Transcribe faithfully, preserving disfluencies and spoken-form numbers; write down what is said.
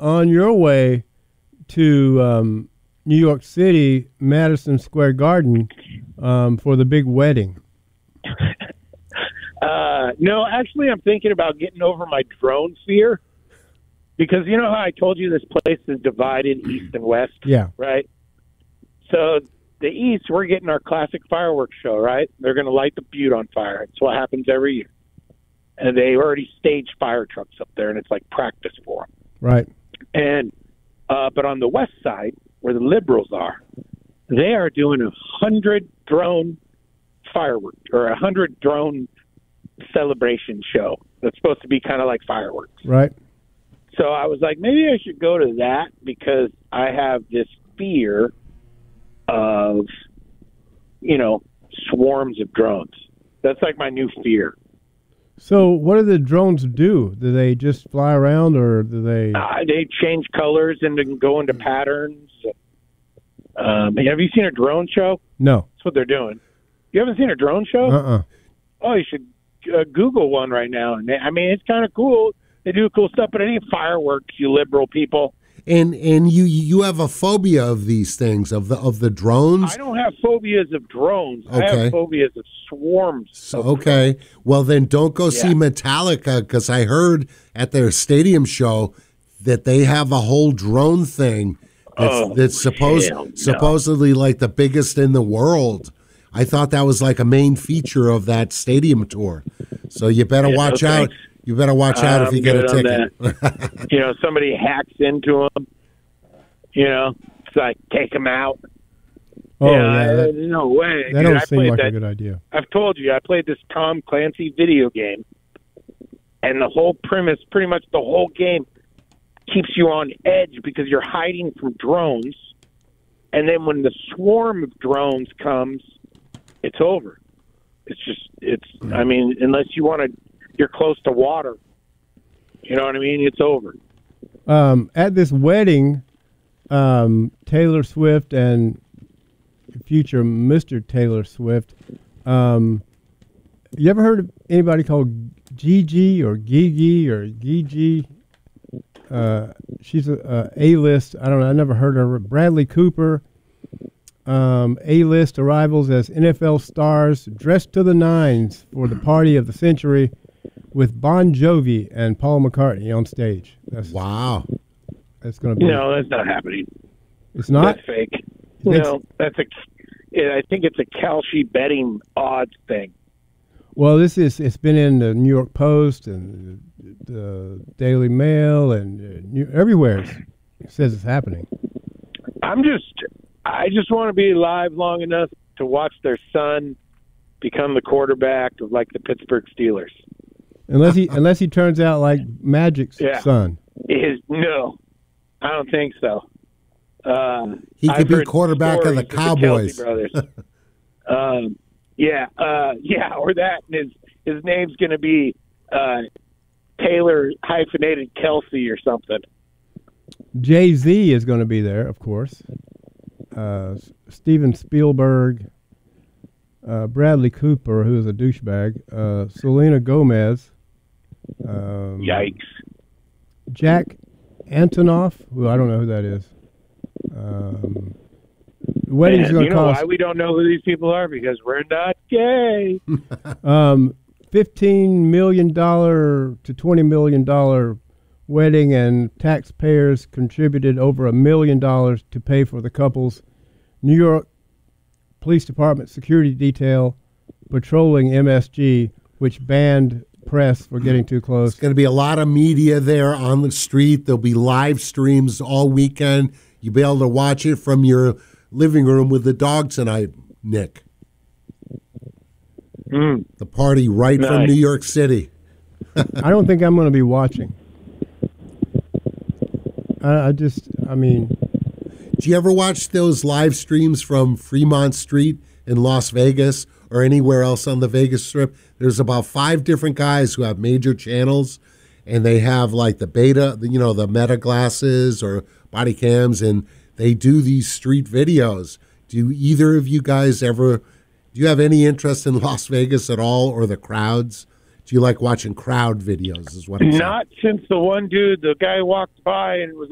on your way to um, New York City, Madison Square Garden, um, for the big wedding? Uh, no, actually, I'm thinking about getting over my drone fear because you know how I told you this place is divided east and west? Yeah. Right? So the east, we're getting our classic fireworks show, right? They're going to light the butte on fire. It's what happens every year. And they already staged fire trucks up there, and it's like practice for them. Right. And uh, but on the west side, where the liberals are, they are doing a hundred drone fireworks or a hundred drone celebration show that's supposed to be kind of like fireworks. Right. So I was like, maybe I should go to that because I have this fear of, you know, swarms of drones. That's like my new fear. So what do the drones do? Do they just fly around or do they? Uh, they change colors and they can go into patterns. Um, have you seen a drone show? No. That's what they're doing. You haven't seen a drone show? Uh-uh. Oh, you should uh, Google one right now. And they, I mean, it's kind of cool. They do cool stuff, but it ain't fireworks, you liberal people. And and you you have a phobia of these things, of the of the drones? I don't have phobias of drones. I Okay. have phobias of swarms. So, of okay. Well, then don't go Yeah. see Metallica because I heard at their stadium show that they have a whole drone thing that's, Oh, that's supposed hell no. supposedly like the biggest in the world. I thought that was like a main feature of that stadium tour. So you better Yeah, watch no out. thanks. You better watch out if I'm you get a good on ticket. You know, somebody hacks into them. You know, it's like take them out. Oh, yeah, yeah. I- That, no way. that Dude, don't I seem played like that. a good idea. I've told you, I played this Tom Clancy video game, and the whole premise, pretty much the whole game, keeps you on edge because you're hiding from drones, and then when the swarm of drones comes, it's over. It's just, it's. I mean, unless you want to, you're close to water. You know what I mean? It's over. Um, at this wedding, um, Taylor Swift and future Mister Taylor Swift. Um, you ever heard of anybody called Gigi or Gigi or Gigi? Uh, she's a, a A-list. I don't know. I never heard of her. Bradley Cooper. Um, A-list arrivals as N F L stars dressed to the nines for the party of the century with Bon Jovi and Paul McCartney on stage. That's Wow. That's going to be. No, that's not happening. It's not. That's fake. You think No, that's a. yeah, I think it's a Kalshi betting odds thing. Well, this is. It's been in the New York Post and the Daily Mail and uh, New, everywhere. It's, it says it's happening. I'm just. I just want to be alive long enough to watch their son become the quarterback of like the Pittsburgh Steelers. Unless he unless he turns out like Magic's Yeah. son. Is no, I don't think so. Uh, He I've could be heard quarterback of the stories Cowboys. Kelce brothers. um, yeah, uh, yeah, or that. And his his name's going to be uh, Taylor hyphenated Kelsey or something. Jay-Z is going to be there, of course. Uh, Steven Spielberg, uh, Bradley Cooper, who is a douchebag, uh, Selena Gomez, um, Yikes! Jack Antonoff, who I don't know who that is. Um, the wedding's And going you to know cost why we don't know who these people are? Because we're not gay. um, fifteen million dollars to twenty million dollars wedding, and taxpayers contributed over a million dollars to pay for the couple's New York Police Department security detail patrolling M S G, which banned press for getting too close. There's going to be a lot of media there on the street. There'll be live streams all weekend. You'll be able to watch it from your living room with the dog tonight, Nick. Mm. The party right from Nice. New York City. I don't think I'm going to be watching. I, I just, I mean, Do you ever watch those live streams from Fremont Street in Las Vegas or anywhere else on the Vegas Strip? There's about five different guys who have major channels, and they have like the beta, you know, the meta glasses or body cams, and they do these street videos. Do either of you guys ever, do you have any interest in Las Vegas at all or the crowds? Do you like watching crowd videos is what I'm saying? Not since the one dude, the guy walked by and was